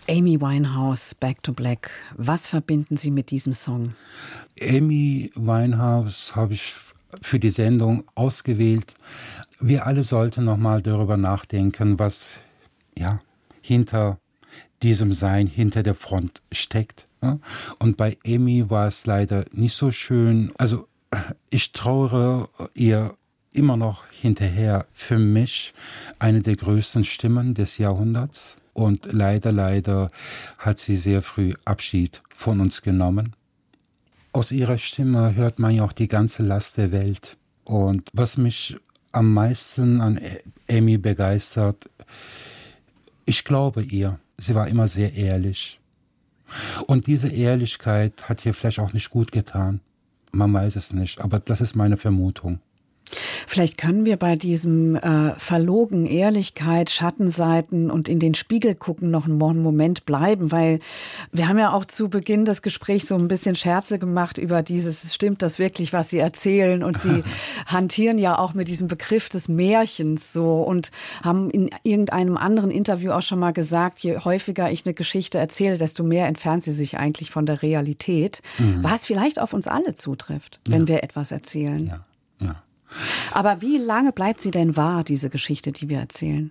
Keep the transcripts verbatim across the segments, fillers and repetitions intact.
Amy Winehouse, Back to Black. Was verbinden Sie mit diesem Song? Amy Winehouse habe ich für die Sendung ausgewählt. Wir alle sollten nochmal darüber nachdenken, was ja hinter diesem Sein, hinter der Front steckt. Und bei Amy war es leider nicht so schön. Also ich trauere ihr immer noch hinterher. Für mich eine der größten Stimmen des Jahrhunderts. Und leider, leider hat sie sehr früh Abschied von uns genommen. Aus ihrer Stimme hört man ja auch die ganze Last der Welt. Und was mich am meisten an Amy begeistert, ich glaube ihr. Sie war immer sehr ehrlich. Und diese Ehrlichkeit hat ihr vielleicht auch nicht gut getan. Man weiß es nicht, aber das ist meine Vermutung. Vielleicht können wir bei diesem äh, Verlogen, Ehrlichkeit, Schattenseiten und in den Spiegel gucken noch einen Moment bleiben, weil wir haben ja auch zu Beginn des Gesprächs so ein bisschen Scherze gemacht über dieses, stimmt das wirklich, was Sie erzählen? Und Sie hantieren ja auch mit diesem Begriff des Märchens so und haben in irgendeinem anderen Interview auch schon mal gesagt, je häufiger ich eine Geschichte erzähle, desto mehr entfernt sie sich eigentlich von der Realität, mhm. was vielleicht auf uns alle zutrifft, wenn ja. wir etwas erzählen. Ja, ja. Aber wie lange bleibt sie denn wahr, diese Geschichte, die wir erzählen?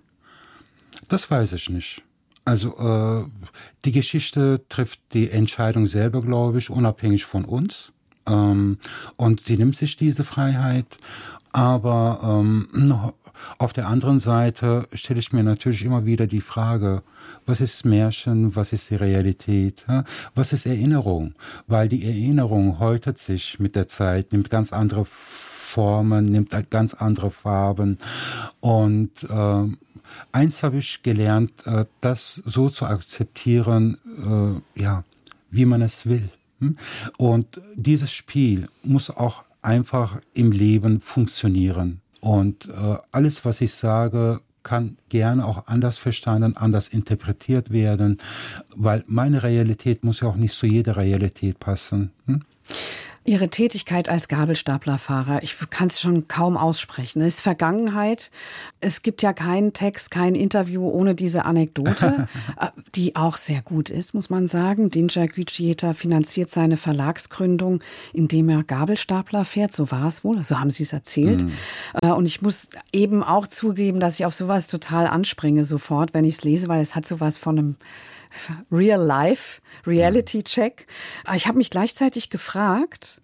Das weiß ich nicht. Also äh, die Geschichte trifft die Entscheidung selber, glaube ich, unabhängig von uns. Ähm, und sie nimmt sich diese Freiheit. Aber ähm, auf der anderen Seite stelle ich mir natürlich immer wieder die Frage, was ist Märchen, was ist die Realität, ja? Was ist Erinnerung? Weil die Erinnerung häutet sich mit der Zeit, nimmt ganz andere Formen, nimmt ganz andere Farben. Und äh, eins habe ich gelernt, äh, das so zu akzeptieren, äh, ja, wie man es will. Hm? Und dieses Spiel muss auch einfach im Leben funktionieren. Und äh, alles, was ich sage, kann gerne auch anders verstanden, anders interpretiert werden, weil meine Realität muss ja auch nicht zu jeder Realität passen. Hm? Ihre Tätigkeit als Gabelstaplerfahrer, ich kann es schon kaum aussprechen, ist Vergangenheit. Es gibt ja keinen Text, kein Interview ohne diese Anekdote, die auch sehr gut ist, muss man sagen. Dinja Gücüeta finanziert seine Verlagsgründung, indem er Gabelstapler fährt, so war es wohl, so haben Sie es erzählt. Mhm. Und ich muss eben auch zugeben, dass ich auf sowas total anspringe sofort, wenn ich es lese, weil es hat sowas von einem Real Life, Reality Check. Ich habe mich gleichzeitig gefragt,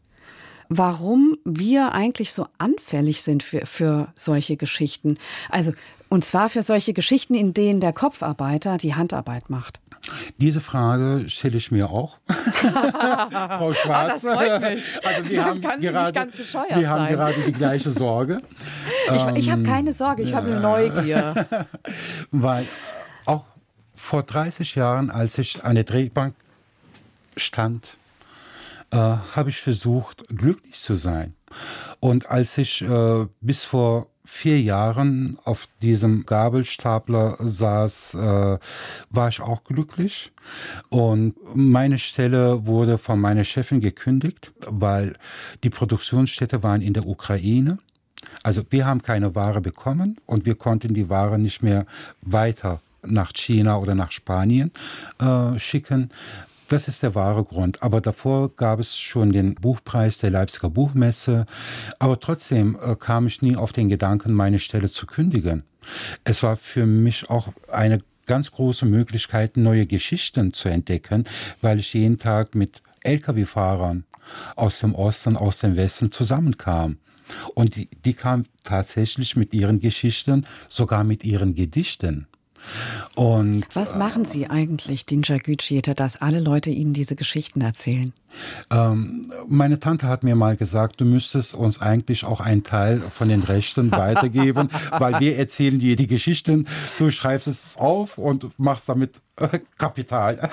warum wir eigentlich so anfällig sind für, für solche Geschichten. Also, und zwar für solche Geschichten, in denen der Kopfarbeiter die Handarbeit macht. Diese Frage stelle ich mir auch. Frau Schwarz. Oh, das freut mich. Also wir haben kann gerade, nicht ganz bescheuert wir haben sein. gerade die gleiche Sorge. Ich, ähm, ich habe keine Sorge, ich ja. habe eine Neugier. Weil auch vor dreißig Jahren, als ich an der Drehbank stand, äh, habe ich versucht, glücklich zu sein. Und als ich äh, bis vor vier Jahren auf diesem Gabelstapler saß, äh, war ich auch glücklich. Und meine Stelle wurde von meiner Chefin gekündigt, weil die Produktionsstätte waren in der Ukraine. Also wir haben keine Ware bekommen und wir konnten die Ware nicht mehr weiter nach China oder nach Spanien äh, schicken. Das ist der wahre Grund. Aber davor gab es schon den Buchpreis der Leipziger Buchmesse. Aber trotzdem äh, kam ich nie auf den Gedanken, meine Stelle zu kündigen. Es war für mich auch eine ganz große Möglichkeit, neue Geschichten zu entdecken, weil ich jeden Tag mit L K W-Fahrern aus dem Osten, aus dem Westen zusammenkam. Und die, die kamen tatsächlich mit ihren Geschichten, sogar mit ihren Gedichten. Und, was machen Sie eigentlich, Dinja Gücüeta, dass alle Leute Ihnen diese Geschichten erzählen? Ähm, meine Tante hat mir mal gesagt, du müsstest uns eigentlich auch einen Teil von den Rechten weitergeben, weil wir erzählen dir die Geschichten, du schreibst es auf und machst damit äh, Kapital.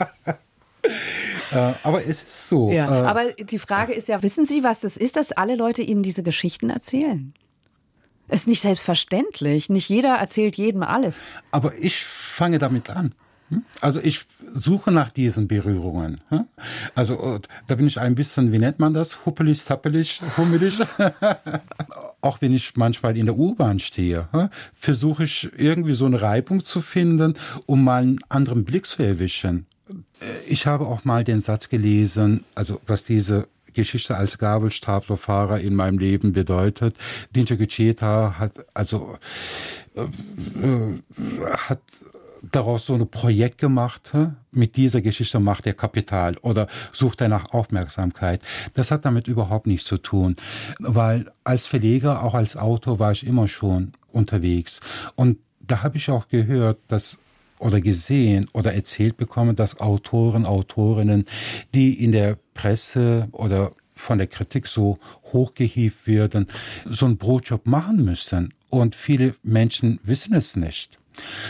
äh, aber es ist so. Ja, äh, aber die Frage ist ja, wissen Sie, was das ist, dass alle Leute Ihnen diese Geschichten erzählen? Ist nicht selbstverständlich. Nicht jeder erzählt jedem alles. Aber ich fange damit an. Also ich suche nach diesen Berührungen. Also da bin ich ein bisschen, wie nennt man das? Huppelig, zappelig, hummelig. auch wenn ich manchmal in der U-Bahn stehe, versuche ich irgendwie so eine Reibung zu finden, um mal einen anderen Blick zu erwischen. Ich habe auch mal den Satz gelesen, also was diese Geschichte als Gabelstaplerfahrer in meinem Leben bedeutet. Dinja Guccietta hat also äh, äh, hat daraus so ein Projekt gemacht. Mit dieser Geschichte macht er Kapital oder sucht er nach Aufmerksamkeit. Das hat damit überhaupt nichts zu tun, weil als Verleger, auch als Autor war ich immer schon unterwegs. Und da habe ich auch gehört, dass oder gesehen oder erzählt bekommen, dass Autoren, Autorinnen, die in der Presse oder von der Kritik so hochgehievt werden, so einen Brotjob machen müssen. Und viele Menschen wissen es nicht.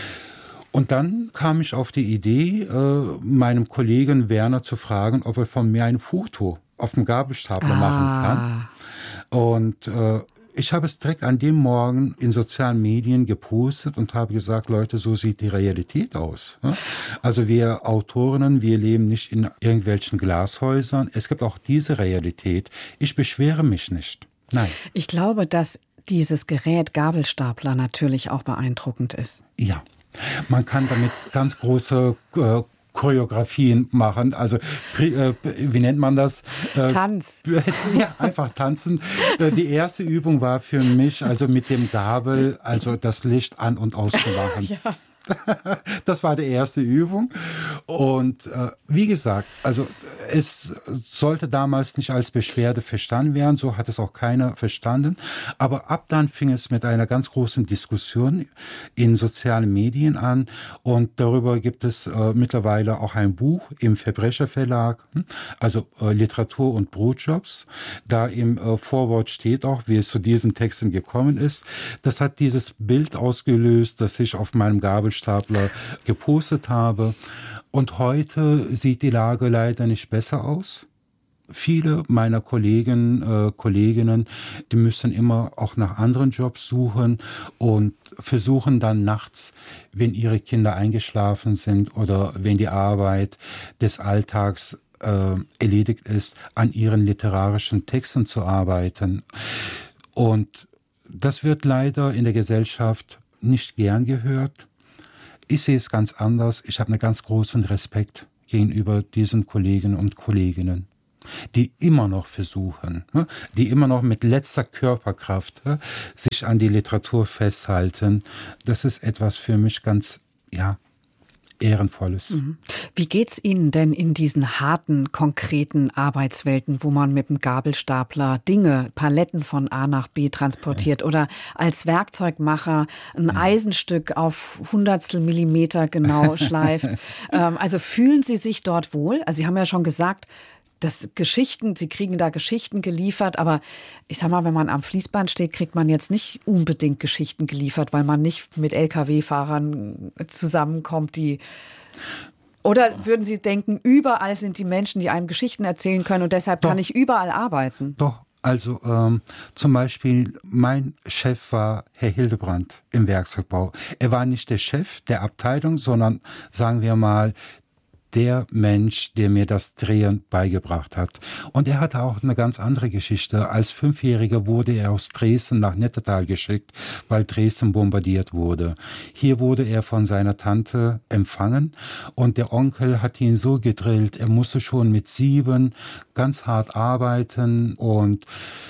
Und dann kam ich auf die Idee, äh, meinem Kollegen Werner zu fragen, ob er von mir ein Foto auf dem Gabelstapler ah. machen kann. Und äh, ich habe es direkt an dem Morgen in sozialen Medien gepostet und habe gesagt, Leute, so sieht die Realität aus. Also wir Autorinnen, wir leben nicht in irgendwelchen Glashäusern. Es gibt auch diese Realität. Ich beschwere mich nicht. Nein. Ich glaube, dass dieses Gerät Gabelstapler natürlich auch beeindruckend ist. Ja. Man kann damit ganz große äh, Choreografien machen, also äh, wie nennt man das? Äh, Tanz. Ja, einfach tanzen. Äh, die erste Übung war für mich, also mit dem Gabel, also das Licht an- und auszumachen. Ja. Das war die erste Übung. Und äh, wie gesagt, also es sollte damals nicht als Beschwerde verstanden werden, so hat es auch keiner verstanden. Aber ab dann fing es mit einer ganz großen Diskussion in sozialen Medien an. Und darüber gibt es äh, mittlerweile auch ein Buch im Verbrecherverlag, also äh, Literatur und Brotjobs. Da im äh, Vorwort steht auch, wie es zu diesen Texten gekommen ist. Das hat dieses Bild ausgelöst, das ich auf meinem Gabelstapler gepostet habe. Und heute sieht die Lage leider nicht besser aus. Viele meiner Kollegen, äh, Kolleginnen, die müssen immer auch nach anderen Jobs suchen und versuchen dann nachts, wenn ihre Kinder eingeschlafen sind oder wenn die Arbeit des Alltags äh, erledigt ist, an ihren literarischen Texten zu arbeiten. Und das wird leider in der Gesellschaft nicht gern gehört. Ich sehe es ganz anders. Ich habe einen ganz großen Respekt gegenüber diesen Kollegen und Kolleginnen, die immer noch versuchen, die immer noch mit letzter Körperkraft sich an die Literatur festhalten. Das ist etwas für mich ganz, ja, Ehrenvolles. Wie geht's Ihnen denn in diesen harten, konkreten Arbeitswelten, wo man mit dem Gabelstapler Dinge, Paletten von A nach B transportiert ja. oder als Werkzeugmacher ein ja. Eisenstück auf Hundertstel Millimeter genau schleift? ähm, also fühlen Sie sich dort wohl? Also Sie haben ja schon gesagt, das Geschichten, Sie kriegen da Geschichten geliefert, aber ich sag mal, wenn man am Fließband steht, kriegt man jetzt nicht unbedingt Geschichten geliefert, weil man nicht mit L K W-Fahrern zusammenkommt, die... Oder würden Sie denken, überall sind die Menschen, die einem Geschichten erzählen können und deshalb Doch. kann ich überall arbeiten? Doch, also ähm, zum Beispiel mein Chef war Herr Hildebrandt im Werkzeugbau. Er war nicht der Chef der Abteilung, sondern, sagen wir mal, der Mensch, der mir das Drehen beigebracht hat. Und er hatte auch eine ganz andere Geschichte. Als Fünfjähriger wurde er aus Dresden nach Nettetal geschickt, weil Dresden bombardiert wurde. Hier wurde er von seiner Tante empfangen und der Onkel hat ihn so gedrillt, er musste schon mit sieben ganz hart arbeiten. Und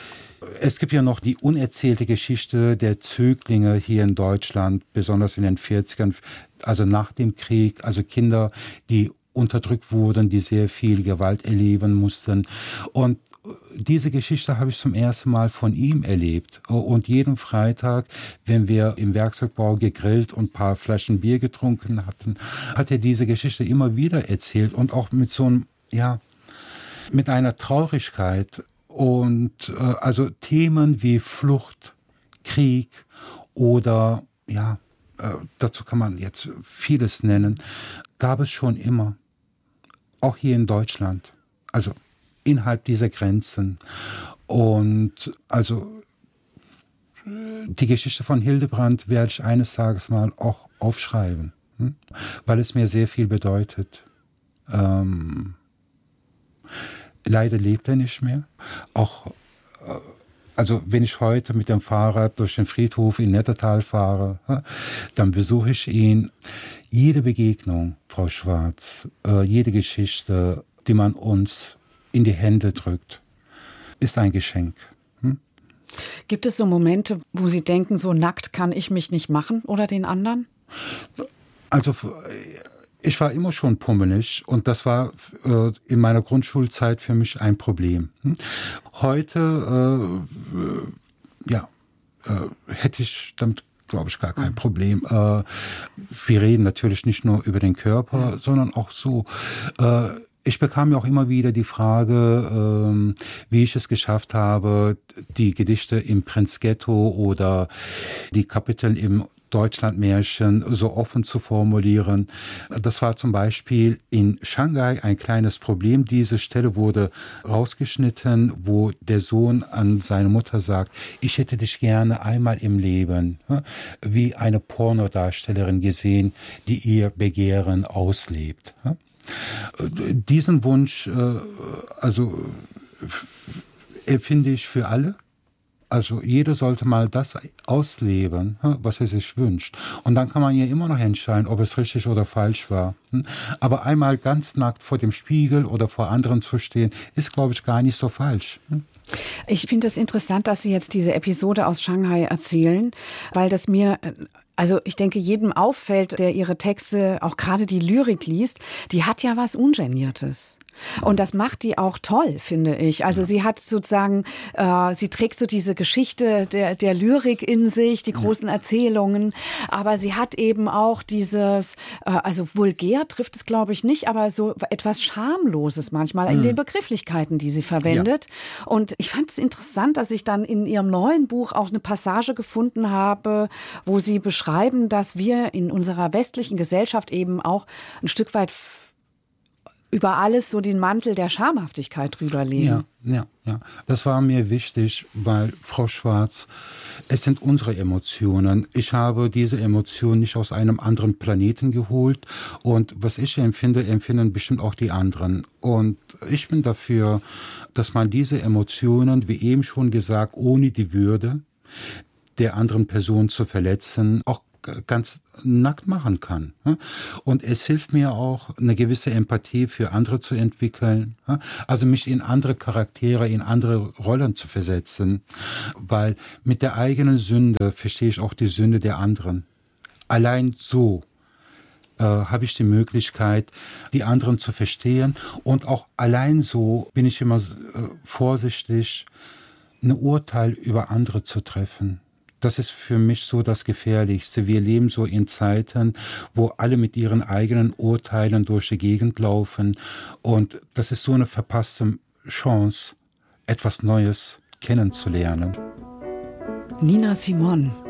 es gibt ja noch die unerzählte Geschichte der Zöglinge hier in Deutschland, besonders in den vierzigern, also nach dem Krieg, also Kinder, die unterdrückt wurden, die sehr viel Gewalt erleben mussten. Und diese Geschichte habe ich zum ersten Mal von ihm erlebt. Und jeden Freitag, wenn wir im Werkzeugbau gegrillt und ein paar Flaschen Bier getrunken hatten, hat er diese Geschichte immer wieder erzählt und auch mit so einem, ja, mit einer Traurigkeit. Und äh, also Themen wie Flucht, Krieg oder, ja, äh, dazu kann man jetzt vieles nennen, gab es schon immer. Auch hier in Deutschland, also innerhalb dieser Grenzen. Und also die Geschichte von Hildebrandt werde ich eines Tages mal auch aufschreiben, hm? weil es mir sehr viel bedeutet. Ähm, leider lebt er nicht mehr. Auch äh, Also wenn ich heute mit dem Fahrrad durch den Friedhof in Nettetal fahre, dann besuche ich ihn. Jede Begegnung, Frau Schwarz, jede Geschichte, die man uns in die Hände drückt, ist ein Geschenk. Hm? Gibt es so Momente, wo Sie denken, so nackt kann ich mich nicht machen oder den anderen? Also ich war immer schon pummelig und das war äh, in meiner Grundschulzeit für mich ein Problem. Hm? Heute äh, ja, äh, hätte ich damit, glaube ich, gar kein Problem. Äh, wir reden natürlich nicht nur über den Körper, ja. sondern auch so. Äh, ich bekam ja auch immer wieder die Frage, äh, wie ich es geschafft habe, die Gedichte im Prinzghetto oder die Kapitel im Deutschlandmärchen so offen zu formulieren. Das war zum Beispiel in Shanghai ein kleines Problem. Diese Stelle wurde rausgeschnitten, wo der Sohn an seine Mutter sagt, ich hätte dich gerne einmal im Leben wie eine Pornodarstellerin gesehen, die ihr Begehren auslebt. Diesen Wunsch, also empfinde ich für alle. Also jeder sollte mal das ausleben, was er sich wünscht. Und dann kann man ja immer noch entscheiden, ob es richtig oder falsch war. Aber einmal ganz nackt vor dem Spiegel oder vor anderen zu stehen, ist, glaube ich, gar nicht so falsch. Ich finde es interessant, dass Sie jetzt diese Episode aus Shanghai erzählen, weil das mir... Also ich denke, jedem auffällt, der ihre Texte, auch gerade die Lyrik liest, die hat ja was Ungeniertes. Und das macht die auch toll, finde ich. Also sie hat sozusagen, äh, sie trägt so diese Geschichte der, der Lyrik in sich, die großen Erzählungen. Aber sie hat eben auch dieses, äh, also vulgär trifft es, glaube ich, nicht, aber so etwas Schamloses manchmal in den Begrifflichkeiten, die sie verwendet. Ja. Und ich fand es interessant, dass ich dann in ihrem neuen Buch auch eine Passage gefunden habe, wo sie beschreiben, dass wir in unserer westlichen Gesellschaft eben auch ein Stück weit über alles so den Mantel der Schamhaftigkeit drüberlegen. Ja, ja, ja. Das war mir wichtig, weil, Frau Schwarz, es sind unsere Emotionen. Ich habe diese Emotionen nicht aus einem anderen Planeten geholt. Und was ich empfinde, empfinden bestimmt auch die anderen. Und ich bin dafür, dass man diese Emotionen, wie eben schon gesagt, ohne die Würde der anderen Person zu verletzen, auch ganz nackt machen kann. Und es hilft mir auch, eine gewisse Empathie für andere zu entwickeln. Also mich in andere Charaktere, in andere Rollen zu versetzen. Weil mit der eigenen Sünde verstehe ich auch die Sünde der anderen. Allein so äh, habe ich die Möglichkeit, die anderen zu verstehen. Und auch allein so bin ich immer äh, vorsichtig, ein Urteil über andere zu treffen. Das ist für mich so das Gefährlichste. Wir leben so in Zeiten, wo alle mit ihren eigenen Urteilen durch die Gegend laufen. Und das ist so eine verpasste Chance, etwas Neues kennenzulernen. Nina Simon.